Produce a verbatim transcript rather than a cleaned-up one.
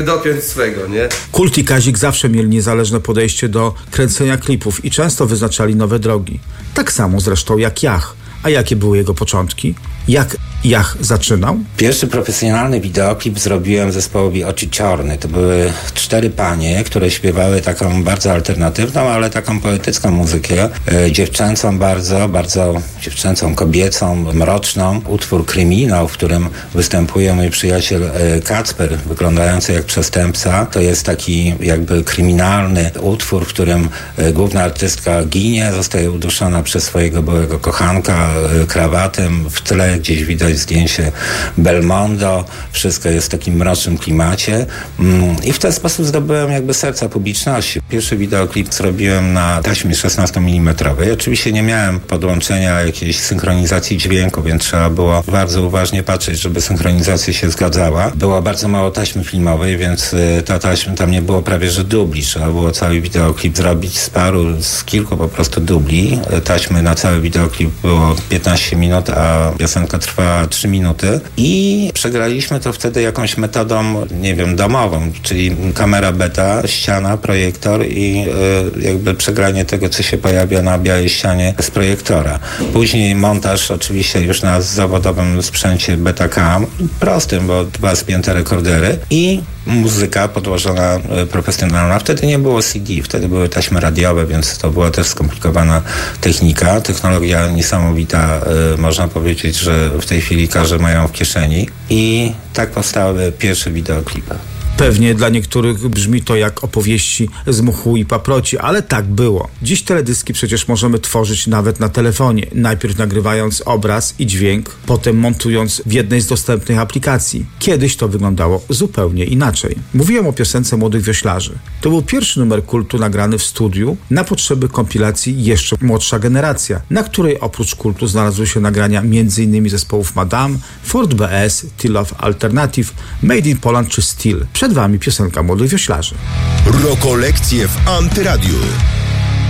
dopiąć swego, nie? Kult i Kazik zawsze mieli niezależne podejście do kręcenia klipów i często wyznaczali nowe drogi. Tak samo zresztą jak Jach. A jakie były jego początki? Jak Jach zaczynał? Pierwszy profesjonalny wideoklip zrobiłem zespołowi Oczy Ciorny. To były cztery panie, które śpiewały taką bardzo alternatywną, ale taką poetycką muzykę. E, dziewczęcą bardzo, bardzo dziewczęcą, kobiecą, mroczną. Utwór Kryminał, w którym występuje mój przyjaciel e, Kacper, wyglądający jak przestępca. To jest taki jakby kryminalny utwór, w którym e, główna artystka ginie, zostaje uduszona przez swojego byłego kochanka e, krawatem. W tle gdzieś widać zdjęcie Belmondo, wszystko jest w takim mrocznym klimacie i w ten sposób zdobyłem jakby serca publiczności. Pierwszy wideoklip zrobiłem na taśmie szesnastomilimetrowej. Oczywiście nie miałem podłączenia jakiejś synchronizacji dźwięku, więc trzeba było bardzo uważnie patrzeć, żeby synchronizacja się zgadzała. Było bardzo mało taśmy filmowej, więc ta taśma, tam nie było prawie że dubli. Trzeba było cały wideoklip zrobić z paru, z kilku po prostu dubli. Taśmy na cały wideoklip było piętnaście minut, a piosenka trwała trzy minuty i przegraliśmy to wtedy jakąś metodą, nie wiem, domową, czyli kamera beta, ściana, projektor i y, jakby przegranie tego, co się pojawia na białej ścianie z projektora. Później montaż oczywiście już na zawodowym sprzęcie Betacam, prostym, bo dwa spięte rekordery i muzyka podłożona y, profesjonalna. Wtedy nie było C D, wtedy były taśmy radiowe, więc to była też skomplikowana technika. Technologia niesamowita, y, można powiedzieć, że w tej chwili każdy mają w kieszeni i tak powstały pierwsze wideoklipy. Pewnie dla niektórych brzmi to jak opowieści z mchu i paproci, ale tak było. Dziś teledyski przecież możemy tworzyć nawet na telefonie, najpierw nagrywając obraz i dźwięk, potem montując w jednej z dostępnych aplikacji. Kiedyś to wyglądało zupełnie inaczej. Mówiłem o piosence Młodych Wioślarzy. To był pierwszy numer kultu nagrany w studiu na potrzeby kompilacji Jeszcze młodsza generacja, na której oprócz kultu znalazły się nagrania m.in. zespołów Madame, Ford B S, T-Love Alternative, Made in Poland czy Steel. Przed wami piosenka Młodych Wioślarzy. Rokolekcje w Antyradiu.